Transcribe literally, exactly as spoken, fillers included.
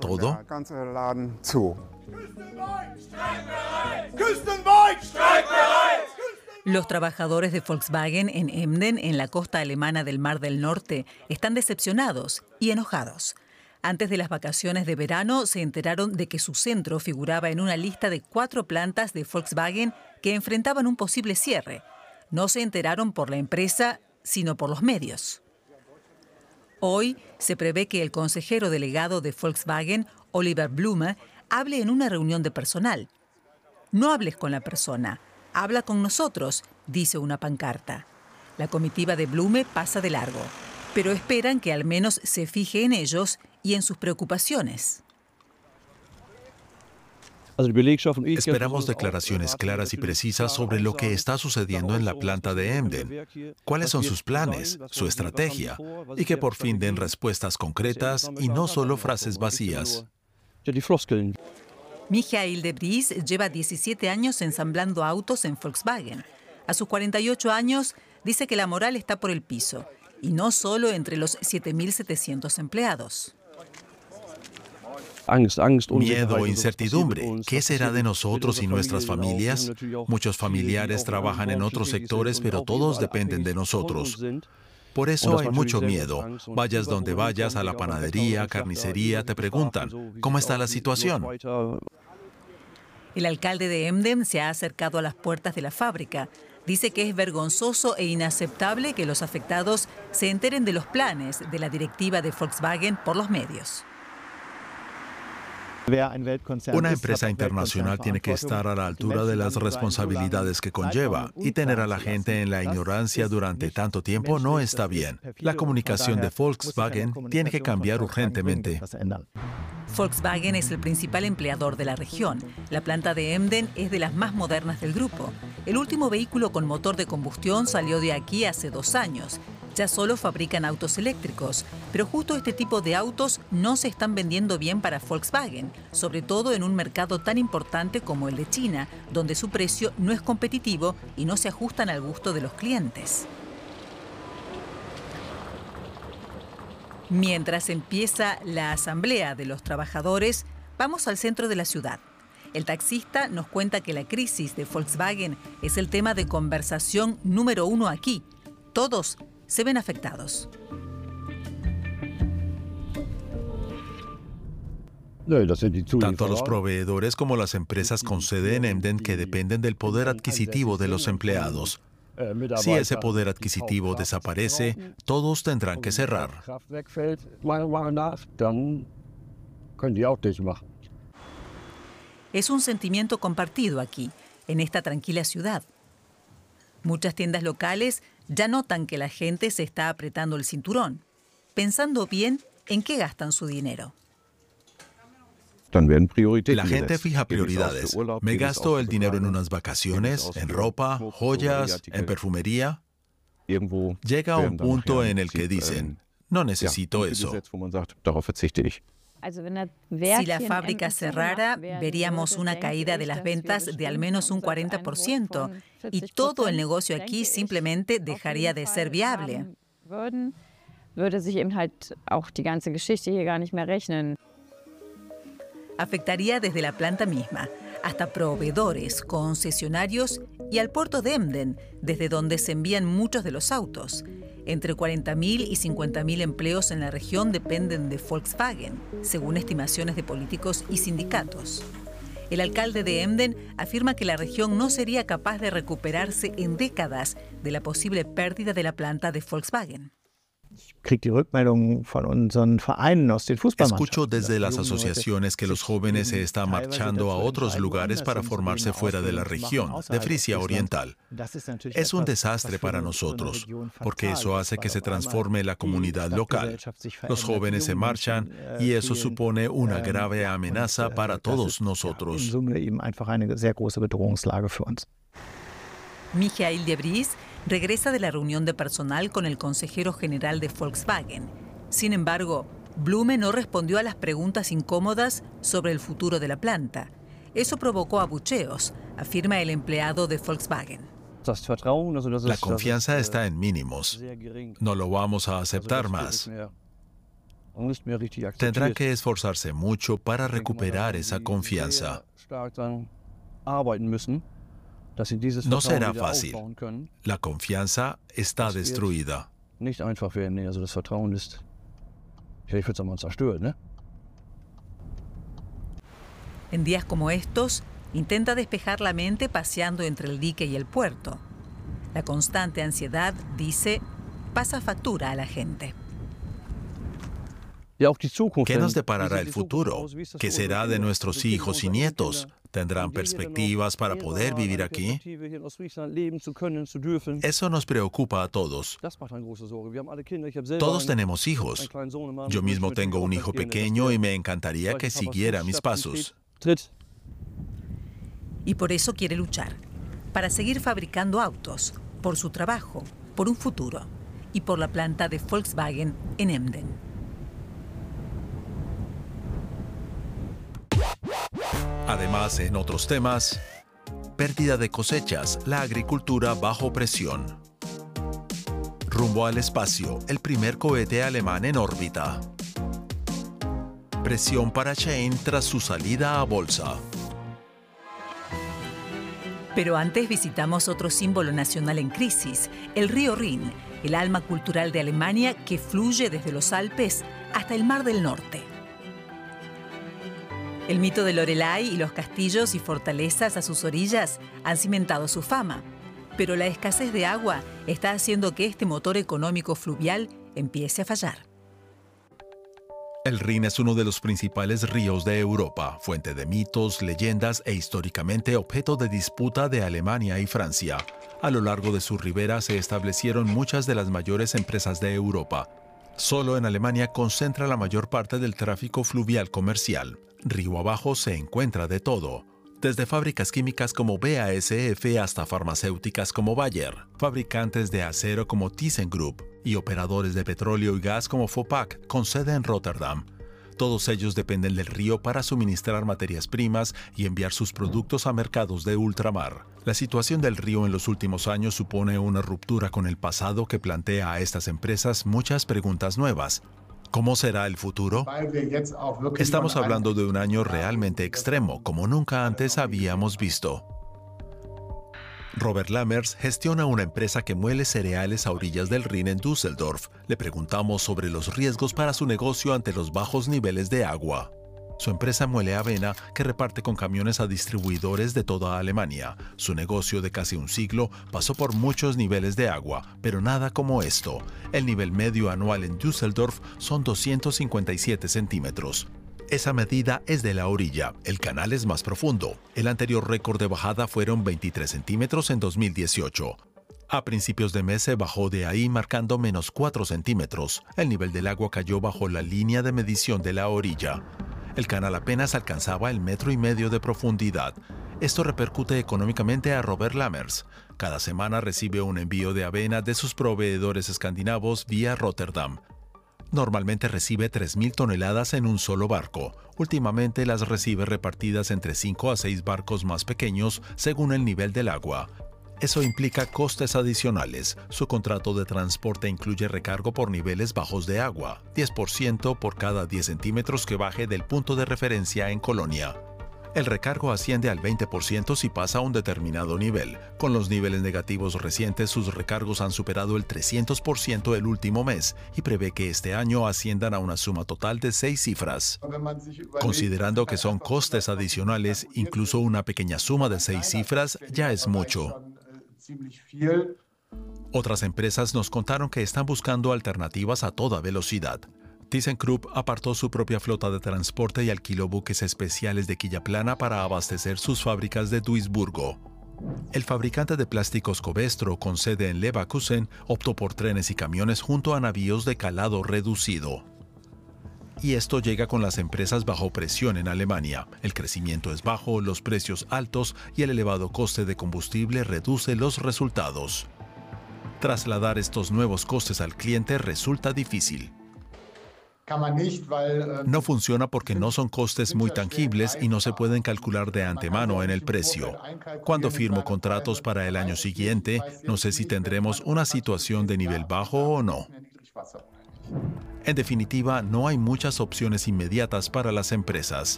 todo? Los trabajadores de Volkswagen en Emden, en la costa alemana del Mar del Norte, están decepcionados y enojados. Antes de las vacaciones de verano se enteraron de que su centro figuraba en una lista de cuatro plantas de Volkswagen que enfrentaban un posible cierre. No se enteraron por la empresa, sino por los medios. Hoy se prevé que el consejero delegado de Volkswagen, Oliver Blume, hable en una reunión de personal. No hables con la persona, habla con nosotros, dice una pancarta. La comitiva de Blume pasa de largo, pero esperan que al menos se fije en ellos y en sus preocupaciones. Esperamos declaraciones claras y precisas sobre lo que está sucediendo en la planta de Emden, cuáles son sus planes, su estrategia, y que por fin den respuestas concretas y no solo frases vacías. Michael de Vries lleva diecisiete años ensamblando autos en Volkswagen. A sus cuarenta y ocho años dice que la moral está por el piso, y no solo entre los siete mil setecientos empleados. Miedo, incertidumbre. ¿Qué será de nosotros y nuestras familias? Muchos familiares trabajan en otros sectores, pero todos dependen de nosotros. Por eso hay mucho miedo. Vayas donde vayas, a la panadería, carnicería, te preguntan, ¿cómo está la situación? El alcalde de Emden se ha acercado a las puertas de la fábrica. Dice que es vergonzoso e inaceptable que los afectados se enteren de los planes de la directiva de Volkswagen por los medios. Una empresa internacional tiene que estar a la altura de las responsabilidades que conlleva, y tener a la gente en la ignorancia durante tanto tiempo no está bien. La comunicación de Volkswagen tiene que cambiar urgentemente. Volkswagen es el principal empleador de la región. La planta de Emden es de las más modernas del grupo. El último vehículo con motor de combustión salió de aquí hace dos años. Ya solo fabrican autos eléctricos, pero justo este tipo de autos no se están vendiendo bien para Volkswagen, sobre todo en un mercado tan importante como el de China, donde su precio no es competitivo y no se ajustan al gusto de los clientes. Mientras empieza la asamblea de los trabajadores, vamos al centro de la ciudad. El taxista nos cuenta que la crisis de Volkswagen es el tema de conversación número uno aquí. Todos se ven afectados. Tanto los proveedores como las empresas con sede en Emden que dependen del poder adquisitivo de los empleados. Si ese poder adquisitivo desaparece, todos tendrán que cerrar. Es un sentimiento compartido aquí, en esta tranquila ciudad. Muchas tiendas locales ya notan que la gente se está apretando el cinturón, pensando bien en qué gastan su dinero. La gente fija prioridades. Me gasto el dinero en unas vacaciones, en ropa, joyas, en perfumería. Llega un punto en el que dicen, no necesito eso. Si la fábrica cerrara, veríamos una caída de las ventas de al menos un cuarenta por ciento y todo el negocio aquí simplemente dejaría de ser viable. Afectaría desde la planta misma hasta proveedores, concesionarios y al puerto de Emden, desde donde se envían muchos de los autos. Entre cuarenta mil y cincuenta mil empleos en la región dependen de Volkswagen, según estimaciones de políticos y sindicatos. El alcalde de Emden afirma que la región no sería capaz de recuperarse en décadas de la posible pérdida de la planta de Volkswagen. Escucho desde las asociaciones que los jóvenes se están marchando a otros lugares para formarse fuera de la región, de Frisia Oriental. Es un desastre para nosotros, porque eso hace que se transforme la comunidad local. Los jóvenes se marchan y eso supone una grave amenaza para todos nosotros. Michael de Vries regresa de la reunión de personal con el consejero general de Volkswagen. Sin embargo, Blume no respondió a las preguntas incómodas sobre el futuro de la planta. Eso provocó abucheos, afirma el empleado de Volkswagen. La confianza está en mínimos. No lo vamos a aceptar más. Tendrán que esforzarse mucho para recuperar esa confianza. No será fácil. La confianza está destruida. En días como estos, intenta despejar la mente paseando entre el dique y el puerto. La constante ansiedad, dice, pasa factura a la gente. ¿Qué nos deparará el futuro? ¿Qué será de nuestros hijos y nietos? ¿Tendrán perspectivas para poder vivir aquí? Eso nos preocupa a todos. Todos tenemos hijos. Yo mismo tengo un hijo pequeño y me encantaría que siguiera mis pasos. Y por eso quiere luchar, para seguir fabricando autos, por su trabajo, por un futuro y por la planta de Volkswagen en Emden. Además, en otros temas, pérdida de cosechas, la agricultura bajo presión. Rumbo al espacio, el primer cohete alemán en órbita. Presión para Shein tras su salida a bolsa. Pero antes visitamos otro símbolo nacional en crisis, el río Rin, el alma cultural de Alemania que fluye desde los Alpes hasta el Mar del Norte. El mito de Loreley y los castillos y fortalezas a sus orillas han cimentado su fama, pero la escasez de agua está haciendo que este motor económico fluvial empiece a fallar. El Rin es uno de los principales ríos de Europa, fuente de mitos, leyendas e históricamente objeto de disputa de Alemania y Francia. A lo largo de su ribera se establecieron muchas de las mayores empresas de Europa. Solo en Alemania concentra la mayor parte del tráfico fluvial comercial. Río abajo se encuentra de todo, desde fábricas químicas como B A S F hasta farmacéuticas como Bayer, fabricantes de acero como ThyssenKrupp y operadores de petróleo y gas como Vopak, con sede en Rotterdam. Todos ellos dependen del río para suministrar materias primas y enviar sus productos a mercados de ultramar. La situación del río en los últimos años supone una ruptura con el pasado que plantea a estas empresas muchas preguntas nuevas. ¿Cómo será el futuro? Estamos hablando de un año realmente extremo, como nunca antes habíamos visto. Robert Lammers gestiona una empresa que muele cereales a orillas del Rin en Düsseldorf. Le preguntamos sobre los riesgos para su negocio ante los bajos niveles de agua. Su empresa muele avena que reparte con camiones a distribuidores de toda Alemania. Su negocio de casi un siglo pasó por muchos niveles de agua, pero nada como esto. El nivel medio anual en Düsseldorf son doscientos cincuenta y siete centímetros. Esa medida es de la orilla. El canal es más profundo. El anterior récord de bajada fueron veintitrés centímetros en dos mil dieciocho. A principios de mes se bajó de ahí marcando menos cuatro centímetros. El nivel del agua cayó bajo la línea de medición de la orilla. El canal apenas alcanzaba el metro y medio de profundidad. Esto repercute económicamente a Robert Lammers. Cada semana recibe un envío de avena de sus proveedores escandinavos vía Rotterdam. Normalmente recibe tres mil toneladas en un solo barco. Últimamente las recibe repartidas entre cinco a seis barcos más pequeños según el nivel del agua. Eso implica costes adicionales. Su contrato de transporte incluye recargo por niveles bajos de agua, diez por ciento por cada diez centímetros que baje del punto de referencia en Colonia. El recargo asciende al veinte por ciento si pasa a un determinado nivel. Con los niveles negativos recientes, sus recargos han superado el trescientos por ciento el último mes y prevé que este año asciendan a una suma total de seis cifras. Considerando que son costes adicionales, incluso una pequeña suma de seis cifras ya es mucho. Otras empresas nos contaron que están buscando alternativas a toda velocidad. ThyssenKrupp apartó su propia flota de transporte y alquiló buques especiales de quilla plana para abastecer sus fábricas de Duisburgo. El fabricante de plásticos Covestro, con sede en Leverkusen, optó por trenes y camiones junto a navíos de calado reducido. Y esto llega con las empresas bajo presión en Alemania. El crecimiento es bajo, los precios altos y el elevado coste de combustible reduce los resultados. Trasladar estos nuevos costes al cliente resulta difícil. No funciona porque no son costes muy tangibles y no se pueden calcular de antemano en el precio. Cuando firmo contratos para el año siguiente, no sé si tendremos una situación de nivel bajo o no. En definitiva, no hay muchas opciones inmediatas para las empresas.